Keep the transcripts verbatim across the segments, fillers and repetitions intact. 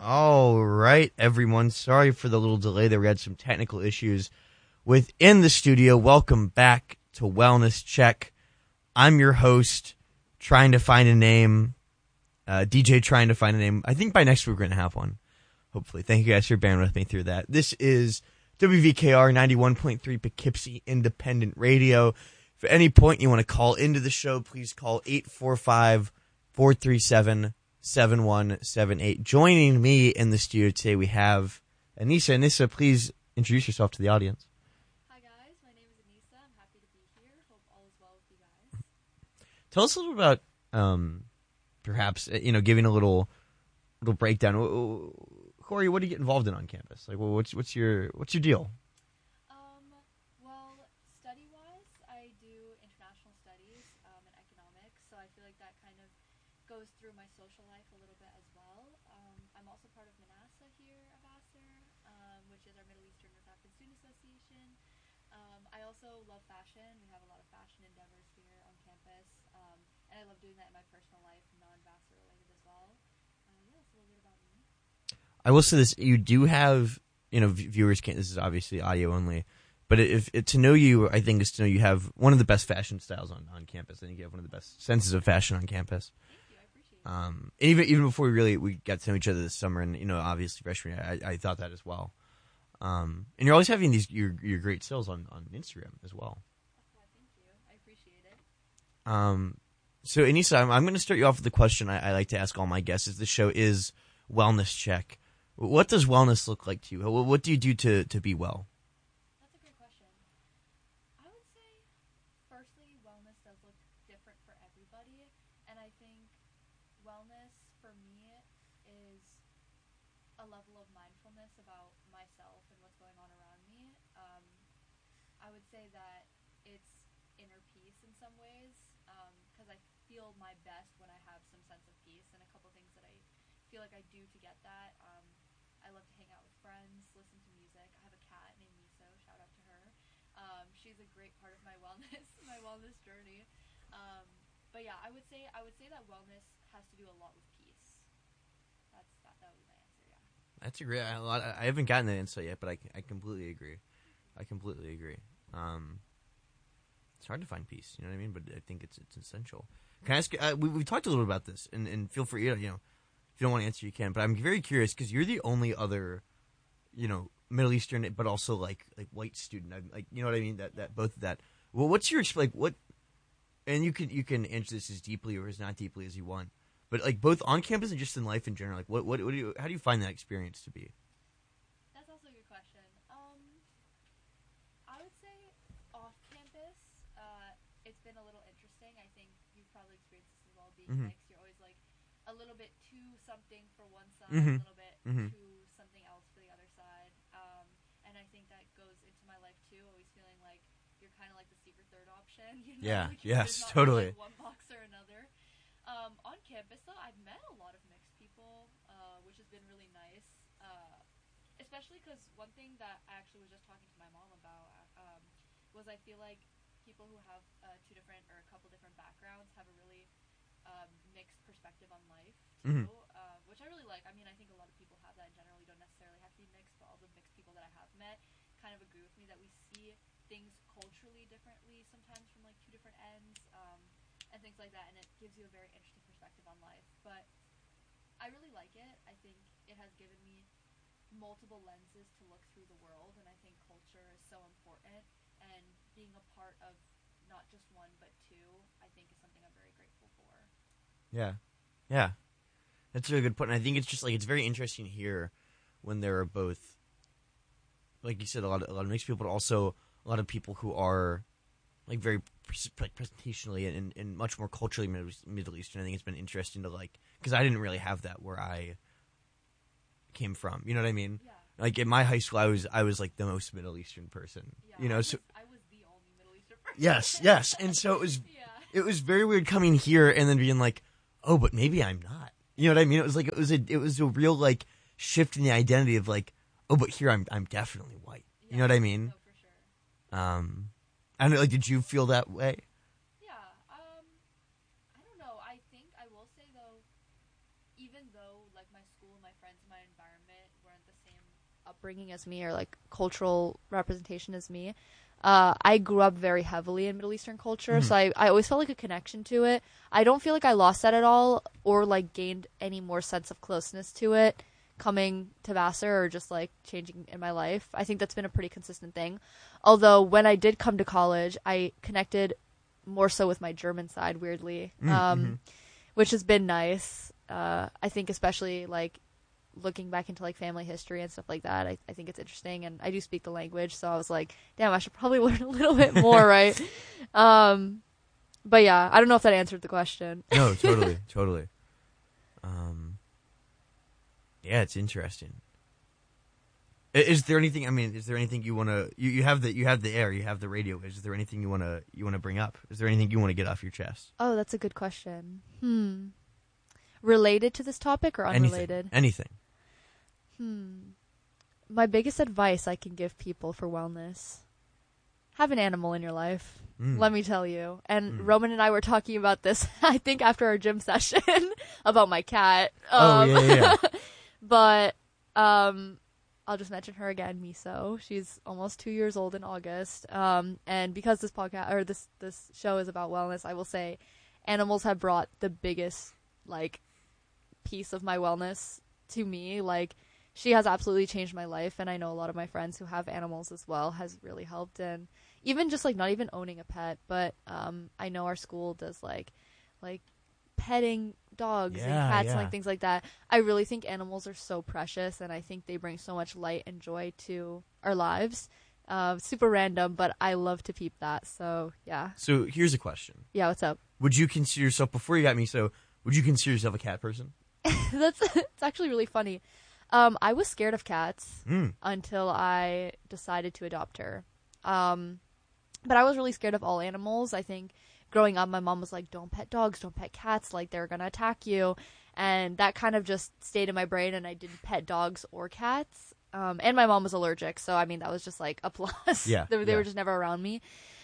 All right, everyone. Sorry for the little delay there. We had some technical issues within the studio. Welcome back to Wellness Check. I'm your host, trying to find a name. Uh, D J trying to find a name. I think by next week we're going to have one, hopefully. Thank you guys for bearing with me through that. This is W V K R ninety-one point three Poughkeepsie Independent Radio. If at any point you want to call into the show, please call eight four five, four three seven, seven one seven eight. Joining me in the studio today, we have Anissa. Anissa, please introduce yourself to the audience. Hi, guys. My name is Anissa. I'm happy to be here. Hope all is well with you guys. Tell us a little about, um, perhaps, you know, giving a little little breakdown. Corey, what do you get involved in on campus? Like, well, what's what's your what's your deal? Um, well, study-wise, I do international studies um, and economics, so I feel like that kind of goes through my social life a little bit as well. Um, I'm also part of Manasseh here at Vassar, um, which is our Middle Eastern North African Student Association. Um, I also love fashion. We have a lot of fashion endeavors here on campus, um, and I love doing that in my personal life, non-Vassar related as well. Uh, yeah, that's a little bit about me. I will say this: you do have, you know, viewers can't. This is obviously audio only, but if, if to know you, I think is to know you have one of the best fashion styles on, on campus. I think you have one of the best senses of fashion on campus. Thank you, I appreciate it. Um, even even before we really we got to know each other this summer, and you know, obviously freshman year, I, I thought that as well. Um, and you're always having these your your great sales on, on Instagram as well. Oh, thank you, I appreciate it. Um, so Anissa, I'm, I'm going to start you off with the question I, I like to ask all my guests. Is the show is Wellness Check. What does wellness look like to you? What, what do you do to, to be well? That's a great question. I would say, firstly, wellness does look different for everybody, and I think wellness for me is a level of mindfulness about myself and what's going on around me. Um, I would say that it's inner peace in some ways, because I feel my best when I have some sense of peace, and a couple things that I feel like I do to get that. Um, I love to hang out with friends, listen to music. I have a cat named Miso. Shout out to her. Um, she's a great part of my wellness, my wellness journey. Um, but yeah, I would say I would say that wellness has to do a lot with peace. That's that. That would be my answer. Yeah. That's a great. A lot. I haven't gotten that insight yet, but I, I completely agree. I completely agree. Um, it's hard to find peace. You know what I mean? But I think it's it's essential. Can I ask? Uh, we we talked a little about this, and, and feel free. You know. If you don't want to answer, you can. But I'm very curious because you're the only other, you know, Middle Eastern, but also like like white student. I'm, like, you know what I mean? That that both of that. Well, what's your like what? And you can you can answer this as deeply or as not deeply as you want. But like both on campus and just in life in general, like what what, what do you how do you find that experience to be? That's also a good question. Um, I would say off campus, uh, it's been a little interesting. I think you've probably experienced this as well, being Mhm. mixed. You're always like a little bit too something for one side, Mhm. a little bit Mhm. too something else for the other side. Um, and I think that goes into my life too. Always feeling like you're kind of like the secret third option. You know? Yeah. Like you're- Yes. there's not Totally. Like one box or another. Um, on campus though, I've met a lot of mixed people, uh, which has been really nice. Uh, especially because one thing that I actually was just talking to my mom about um, was I feel like people who have uh, two different or a couple different backgrounds have a really um, mixed perspective on life too, Mhm. uh, which I really like. I mean, I think a lot of people have that in general. You don't necessarily have to be mixed, but all the mixed people that I have met kind of agree with me that we see things culturally differently sometimes from like two different ends um, and things like that, and it gives you a very interesting perspective on life. But I really like it. I think it has given me multiple lenses to look through the world, and I think culture is so important, and being a part of not just one but two, I think is something I'm very grateful for. Yeah. Yeah. That's a really good point. And I think it's just like it's very interesting here when there are both, like you said, a lot of a lot of mixed people, but also a lot of people who are like very pres- like presentationally and, and much more culturally Middle, Middle Eastern. I think it's been interesting to like because I didn't really have that where I came from. You know what I mean? Yeah. Like in my high school, I was I was like the most Middle Eastern person. Yeah, you know, I was, so I was the only Middle Eastern person. yes, yes, and so it was Yeah. it was very weird coming here and then being like, oh, but maybe I'm not. You know what I mean? It was like it was a it was a real like shift in the identity of like, oh, but here I'm I'm definitely white. Yeah. You know what I mean? No, for sure. Um, I don't know. Like, did you feel that way? Yeah. Um, I don't know. I think I will say though, even though like my school, my friends, my environment weren't the same upbringing as me or like cultural representation as me, uh, I grew up very heavily in Middle Eastern culture, Mhm. so I, I always felt like a connection to it. I don't feel like I lost that at all or like gained any more sense of closeness to it coming to Vassar or just like changing in my life. I think that's been a pretty consistent thing. Although when I did come to college, I connected more so with my German side, weirdly, Mm, um, mhm. which has been nice. Uh, I think especially like looking back into like family history and stuff like that, I, I think it's interesting, and I do speak the language, so I was like, damn, I should probably learn a little bit more, right? Um, but yeah, I don't know if that answered the question. No, totally, totally. Um, yeah, it's interesting. I- Is there anything? I mean, is there anything you want to? You, you have the you have the air, you have the radio. Is there anything you want to you want to bring up? Is there anything you want to get off your chest? Oh, that's a good question. Hmm. Related to this topic or unrelated? Anything? Anything. Hmm. My biggest advice I can give people for wellness: have an animal in your life. Mm. Let me tell you. And Mm. Roman and I were talking about this, I think, after our gym session about my cat. Oh, Um, yeah, yeah, but um, I'll just mention her again, Miso. She's almost two years old in August. Um, and because this podcast or this this show is about wellness, I will say, animals have brought the biggest like piece of my wellness to me. Like, she has absolutely changed my life, and I know a lot of my friends who have animals as well has really helped. And even just like not even owning a pet, but um, I know our school does like like petting dogs and Yeah, cats yeah. and like things like that. I really think animals are so precious, and I think they bring so much light and joy to our lives. Uh, super random, but I love to peep that. So yeah, So here's a question: yeah. What's up? would you consider yourself, before you got me, so would you consider yourself a cat person? That's it's actually really funny. Um, I was scared of cats Mm. until I decided to adopt her. Um, but I was really scared of all animals. I think growing up, my mom was like, don't pet dogs, don't pet cats, like they're going to attack you. And that kind of just stayed in my brain, and I didn't pet dogs or cats. Um, and my mom was allergic, so I mean, that was just like a plus. Yeah, they, they yeah. were just never around me.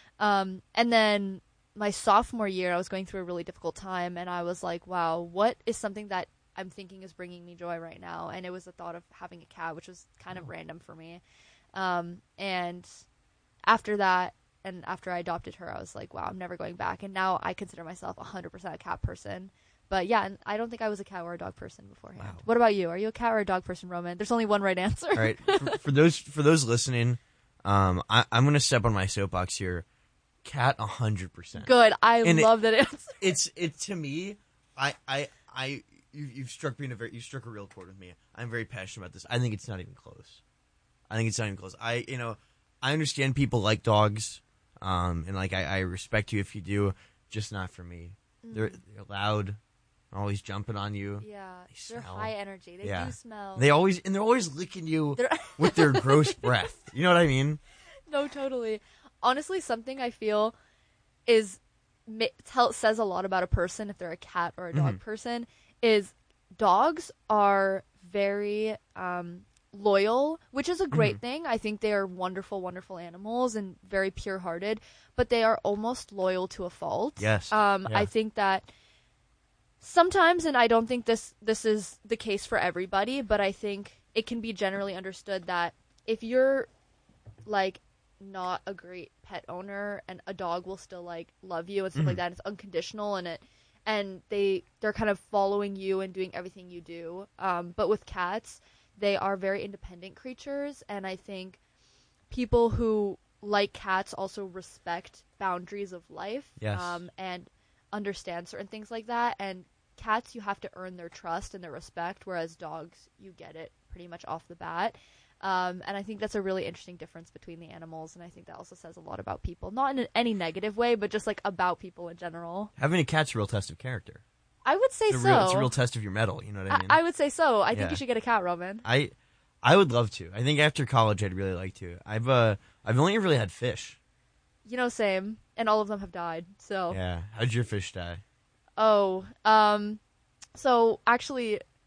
Um, and then my sophomore year, I was going through a really difficult time, and I was like, wow, what is something that I'm thinking is bringing me joy right now? And it was the thought of having a cat, which was kind of random for me. Um, and after that, and after I adopted her, I was like, wow, I'm never going back. And now I consider myself one hundred percent a cat person. But yeah, and I don't think I was a cat or a dog person beforehand. Wow. What about you? Are you a cat or a dog person, Roman? There's only one right answer. All right, for, for those for those listening, um, I, I'm going to step on my soapbox here. Cat, one hundred percent. Good. I And it- love that answer. It's it to me. I I I you, you've struck me in a very you struck a real chord with me. I'm very passionate about this. I think it's not even close. I think it's not even close. I you know I understand people like dogs, um, and like I, I respect you if you do. Just not for me. They're, they're loud, always jumping on you. Yeah, They they're smell. high energy. They Yeah. do smell. They always and they're always licking you They're- with their gross breath. You know what I mean? No, totally. Honestly, something I feel is ma- tell says a lot about a person if they're a cat or a dog Mhm. person is dogs are very um, loyal, which is a great Mhm. thing. I think they are wonderful, wonderful animals and very pure-hearted, but they are almost loyal to a fault. Yes. Um, Yeah. I think that sometimes, and I don't think this this is the case for everybody, but I think it can be generally understood that if you're like not a great pet owner, and a dog will still like love you and stuff Mhm. like that, it's unconditional, and it and they they're kind of following you and doing everything you do. Um, but with cats, they are very independent creatures, and I think people who like cats also respect boundaries of life. Yes. Um, and understand certain things like that. And cats, you have to earn their trust and their respect, whereas dogs, you get it pretty much off the bat. Um, and I think that's a really interesting difference between the animals, and I think that also says a lot about people. Not in any negative way, but just like about people in general. Having a cat's a real test of character. I would say It's a so. real, it's a real test of your mettle. You know what I I, mean? I would say so. I think Yeah. you should get a cat, Roman. I I would love to. I think after college, I'd really like to. I've uh I've only really had fish. You know, same. And all of them have died. So. Yeah. How'd your fish die? Oh, um, so actually,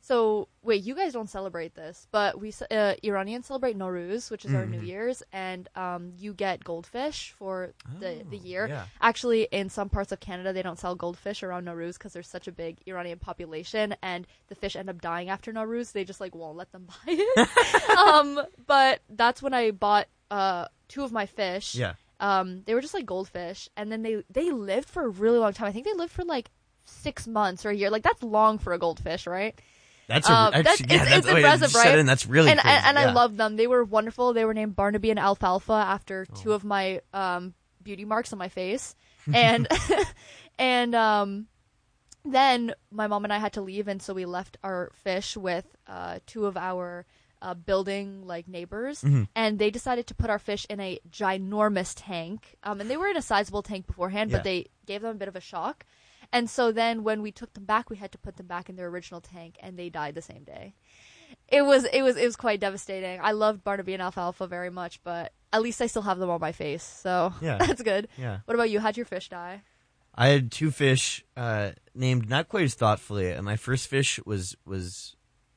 So wait, you guys don't celebrate this, but we ce- uh, Iranians celebrate Nowruz, which is our New Mhm. Year's, and um, you get goldfish for the the Oh, year. yeah. Actually, in some parts of Canada, they don't sell goldfish around Nowruz because there's such a big Iranian population, and the fish end up dying after Nowruz. They just like won't let them buy it. um, but that's when I bought uh two of my fish. Yeah. Um, they were just like goldfish, and then they they lived for a really long time. I think they lived for like six months or a year. Like that's long for a goldfish, right? That's a, Um, actually, that's- yeah, it's- that's, it's wait, impressive, you said right? it, and that's really and crazy. and, and yeah. I loved them. They were wonderful. They were named Barnaby and Alfalfa after Oh. two of my um, beauty marks on my face, and and um, then my mom and I had to leave, and so we left our fish with uh, two of our uh, building like neighbors, Mhm. and they decided to put our fish in a ginormous tank. Um, and they were in a sizable tank beforehand, Yeah. but they gave them a bit of a shock. And so then when we took them back, we had to put them back in their original tank, and they died the same day. It was it was it was quite devastating. I loved Barnaby and Alfalfa very much, but at least I still have them on my face, so Yeah. that's good. Yeah. What about you? How'd your fish die? I had two fish uh, named not quite as thoughtfully. And my first fish was was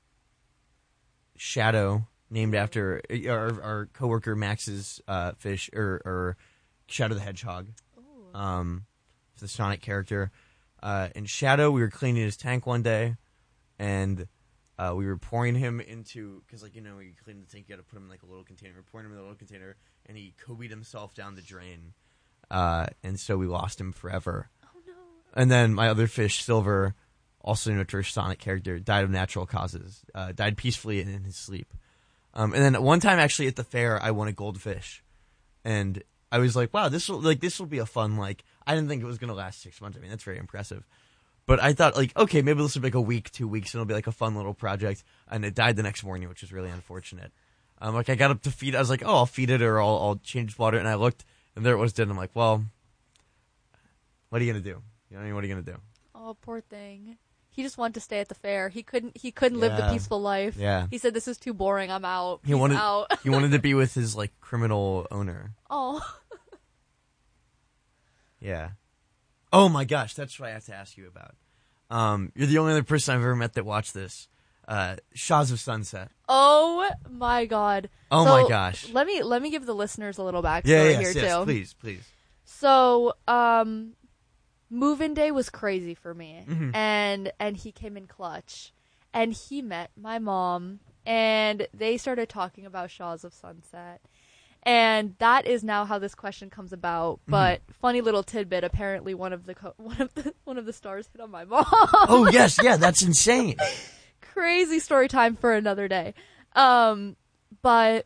Shadow, named after our, our coworker Max's uh, fish, or, or Shadow the Hedgehog. Ooh. Um, it's the Sonic character. Uh, in Shadow, we were cleaning his tank one day, and uh, we were pouring him into, because, like, you know, when you clean the tank, you got to put him in, like, a little container. We were pouring him in a little container, and he Kobe'd himself down the drain. Uh, and so we lost him forever. Oh no. And then my other fish, Silver, also known as Sonic character, died of natural causes. Uh, died peacefully in, in his sleep. Um, and then one time, actually, at the fair, I won a goldfish, and I was like, "Wow, this will like this will be a fun like." I didn't think it was gonna last six months. I mean, that's very impressive. But I thought, like, okay, maybe this will be like a week, two weeks, and it'll be like a fun little project. And it died the next morning, which was really unfortunate. Um, like I got up to feed, I was like, "Oh, I'll feed it, or I'll, I'll change water." And I looked, and there it was dead. And I'm like, "Well, what are you gonna do? You know, what I mean, what are you gonna do?" Oh, poor thing. He just wanted to stay at the fair. He couldn't. He couldn't live the Yeah. peaceful life. Yeah. He said, "This is too boring. I'm out. He Peace wanted out." he wanted to be with his like criminal owner. Oh. Yeah. Oh my gosh, that's what I have to ask you about. Um, you're the only other person I've ever met that watched this. Uh, Shaws of Sunset. Oh my God. Oh So, my gosh. Let me let me give the listeners a little backstory Yeah, yeah, here yes, yes, too. please, please. So, um, move-in day was crazy for me, Mhm. and and he came in clutch, and he met my mom, and they started talking about Shaws of Sunset, and that is now how this question comes about. But funny little tidbit: apparently, one of the co- one of the one of the stars hit on my mom. Oh yes, yeah, that's insane. Crazy story time for another day. Um, but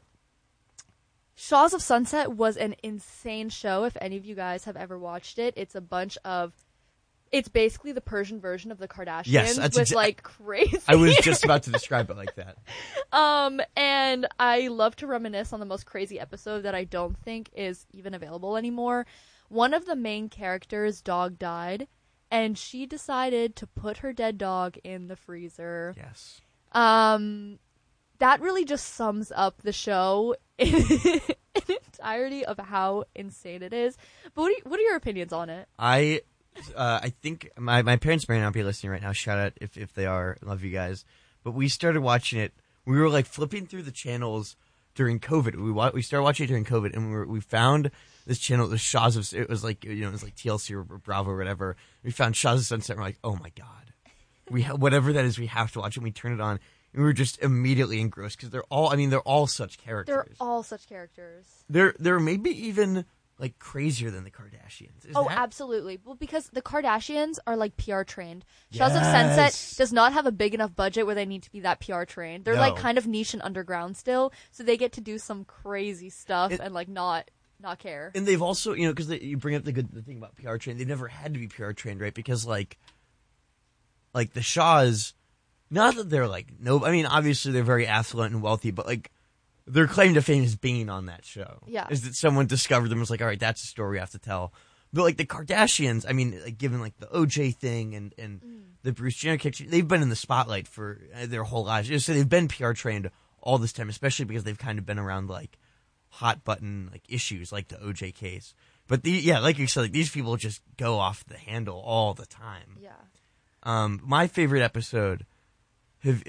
Shaws of Sunset was an insane show. If any of you guys have ever watched it, it's a bunch of. It's basically the Persian version of the Kardashians Yes, that's with exa- like crazy. I was just about to describe it like that. Um, and I love to reminisce on the most crazy episode that I don't think is even available anymore. One of the main characters' dog died, and she decided to put her dead dog in the freezer. Yes. Um, that really just sums up the show in, in entirety of how insane it is. But what are, you, what are your opinions on it? I uh, I think my, my parents may not be listening right now. Shout out if, if they are. Love you guys. But we started watching it. We were like flipping through the channels during COVID. We wa- we started watching it during COVID, and we were, we found this channel, the Shaws of. It was like you know it was like T L C or Bravo or whatever. We found Shaws of Sunset. And we're like, oh my god, we ha- whatever that is, we have to watch it. And we turn it on, and we were just immediately engrossed because they're all. I mean, they're all such characters. They're all such characters. They're they're maybe even like crazier than the Kardashians. Is Oh, that- absolutely. Well, because the Kardashians are like P R trained. Shaws of Yes. Sunset does not have a big enough budget where they need to be that P R trained. They're like No. kind of niche and underground still, so they get to do some crazy stuff It- and like not not care. And they've also, you know, because you bring up the good the thing about P R trained, they never had to be P R trained, right? Because like, like the Shaws, not that they're like no, I mean, obviously they're very affluent and wealthy, but like their claim to fame is being on that show. Yeah. Is that someone discovered them and was like, all right, that's a story we have to tell. But like the Kardashians, I mean, like given like the O J thing and and the Bruce Jenner kick, they've been in the spotlight for uh, their whole lives. So they've been P R trained all this time, especially because they've kind of been around like hot button like issues like the O J case. But the yeah, like you said, like, these people just go off the handle all the time. Yeah. Um, my favorite episode have